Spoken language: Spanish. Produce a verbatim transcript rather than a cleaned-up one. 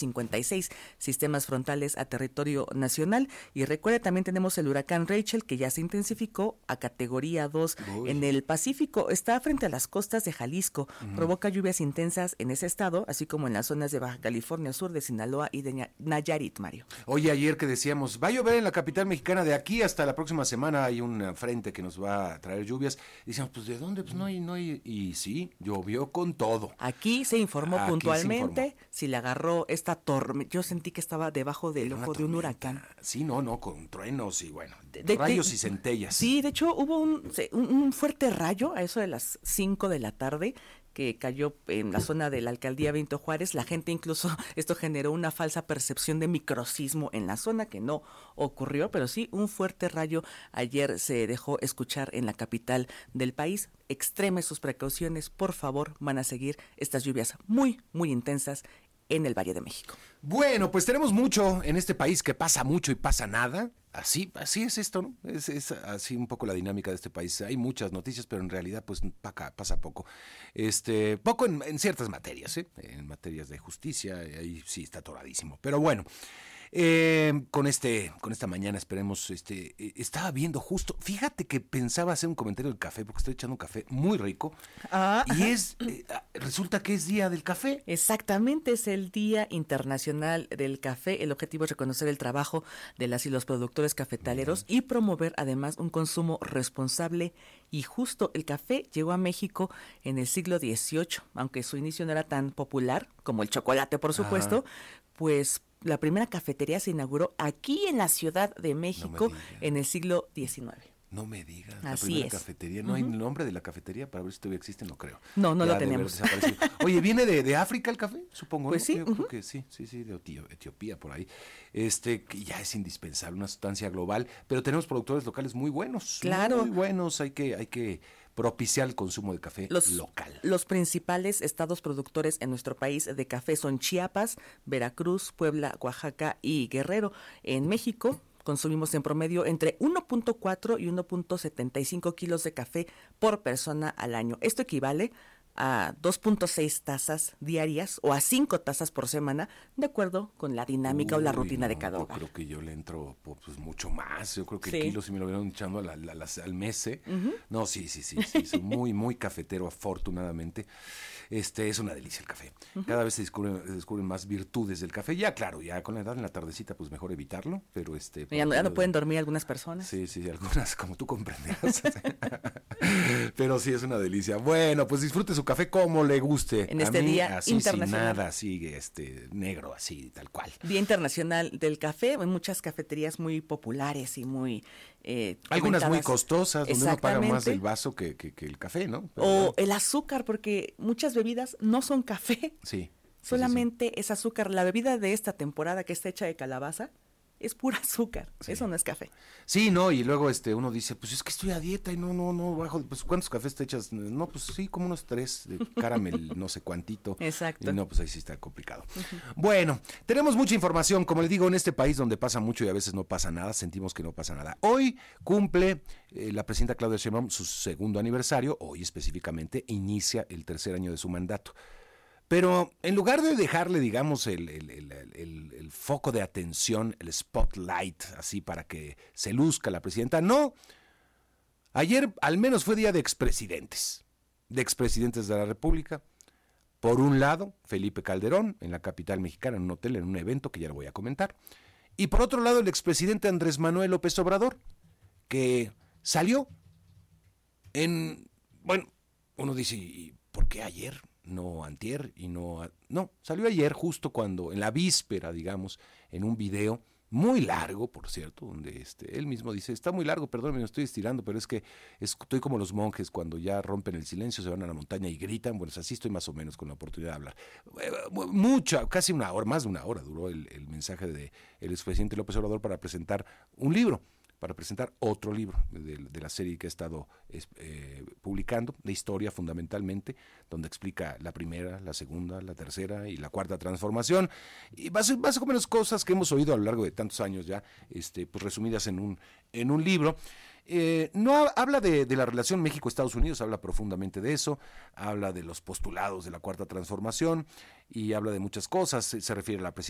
cincuenta y seis sistemas frontales a territorio nacional. Y recuerde, también tenemos el huracán Rachel, que ya se intensificó a categoría dos Uy. en el Pacífico. Está frente a las costas de Jalisco. Uh-huh. Provoca lluvias intensas en ese estado, así como en las zonas de Baja California Sur, de Sinaloa y de Nayarit, Mario. Oye, ayer que decíamos, va a llover en la capital mexicana, de aquí hasta la próxima semana hay un frente que nos va a traer lluvias. Decíamos, pues ¿de dónde? Pues no hay, no hay. Y sí, llovió con todo. Aquí se informó aquí puntualmente, se informó. Si le agarró esta tormenta, yo sentí que estaba debajo del ojo de un huracán. Sí, no, no, con truenos y bueno, de, de, rayos de, y centellas. Sí, de hecho hubo un, un, un fuerte rayo a eso de las cinco de la tarde, que cayó en la zona de la alcaldía Benito Juárez. La gente incluso, esto generó una falsa percepción de microsismo en la zona, que no ocurrió, pero sí un fuerte rayo ayer se dejó escuchar en la capital del país. Extreme sus precauciones, por favor, van a seguir estas lluvias muy, muy intensas en el Valle de México. Bueno, pues tenemos mucho en este país que pasa mucho y pasa nada. Así, así es esto, ¿no? Es, es así un poco la dinámica de este país. Hay muchas noticias, pero en realidad pues pasa poco. Este, poco en, en ciertas materias, ¿eh? En materias de justicia, ahí sí está atoradísimo. Pero bueno, eh, con este, con esta mañana esperemos, este, eh, estaba viendo justo, fíjate que pensaba hacer un comentario del café, porque estoy echando un café muy rico, ah. y es, eh, resulta que es día del café. Exactamente, es el Día Internacional del Café. El objetivo es reconocer el trabajo de las y los productores cafetaleros y promover además un consumo responsable y justo. El café llegó a México en el siglo dieciocho, aunque su inicio no era tan popular como el chocolate, por supuesto. Ajá. Pues la primera cafetería se inauguró aquí en la Ciudad de México no en el siglo diecinueve. No me digas, Así la primera es. Cafetería, ¿no uh-huh. hay nombre de la cafetería para ver si todavía existe? No creo. No, no ya lo tenemos. Oye, ¿viene de, de África el café? Supongo, pues ¿no? sí. Yo Uh-huh. creo que sí, sí, sí, de Etiopía, por ahí. Este, que ya es indispensable, una sustancia global, pero tenemos productores locales muy buenos. Claro. Muy buenos, hay que, hay que propiciar el consumo de café los, local. Los principales estados productores en nuestro país de café son Chiapas, Veracruz, Puebla, Oaxaca y Guerrero. En México consumimos en promedio entre uno punto cuatro y uno punto setenta y cinco kilos de café por persona al año. Esto equivale a dos punto seis tazas diarias o a cinco tazas por semana, de acuerdo con la dinámica Uy, o la rutina no, de cada yo hogar. Yo creo que yo le entro pues mucho más. Yo creo que sí. el kilo si me lo hubieran echando al, al, al, al mes. ¿eh? Uh-huh. No, sí, sí, sí, sí. Soy muy, muy cafetero, afortunadamente. Este es una delicia el café. Uh-huh. Cada vez se descubren, se descubren más virtudes del café. Ya, claro, ya con la edad en la tardecita, pues mejor evitarlo. Pero este. Ya no, ya no pueden dormir algunas personas. Sí, sí, algunas, como tú comprenderás. Pero sí, es una delicia. Bueno, pues disfrute su café como le guste. En este a mí, día así, internacional. Sin nada, así, este, negro, así, tal cual. Día Internacional del Café, en muchas cafeterías muy populares y muy eh, algunas muy costosas, donde uno paga más el vaso que, que, que el café, ¿no? Pero, o el azúcar, porque muchas bebidas no son café. Sí. Solamente sí, sí. es azúcar. La bebida de esta temporada, que está hecha de calabaza, es pura azúcar, sí. Eso no es café. Sí, no, y luego este uno dice, pues es que estoy a dieta y no, no, no bajo, pues ¿cuántos cafés te echas? No, pues sí, como unos tres de caramel, no sé cuantito. Exacto. Y no, pues ahí sí está complicado. Uh-huh. Bueno, tenemos mucha información, como les digo, en este país donde pasa mucho y a veces no pasa nada, sentimos que no pasa nada. Hoy cumple eh, la presidenta Claudia Sheinbaum su segundo aniversario, hoy específicamente inicia el tercer año de su mandato. Pero en lugar de dejarle, digamos, el, el, el, el, el foco de atención, el spotlight, así para que se luzca la presidenta, no. Ayer al menos fue día de expresidentes, de expresidentes de la República. Por un lado, Felipe Calderón, en la capital mexicana, en un hotel, en un evento que ya lo voy a comentar. Y por otro lado, el expresidente Andrés Manuel López Obrador, que salió en, bueno, uno dice, ¿y por qué ayer? No antier y no... No, salió ayer justo cuando, en la víspera, digamos, en un video muy largo, por cierto, donde este, él mismo dice, está muy largo, perdón, me estoy estirando, pero es que estoy como los monjes cuando ya rompen el silencio, se van a la montaña y gritan, bueno, así estoy más o menos con la oportunidad de hablar. Mucha, casi una hora, más de una hora duró el, el mensaje del expresidente López Obrador para presentar un libro. para presentar otro libro de, de la serie que he estado eh, publicando, de historia fundamentalmente, donde explica la primera, la segunda, la tercera y la cuarta transformación, y más, más o menos cosas que hemos oído a lo largo de tantos años ya, este, pues resumidas en un, en un libro. Eh, no ha, habla de, de la relación México-Estados Unidos, habla profundamente de eso, habla de los postulados de la cuarta transformación y habla de muchas cosas, se, se refiere a la presidencia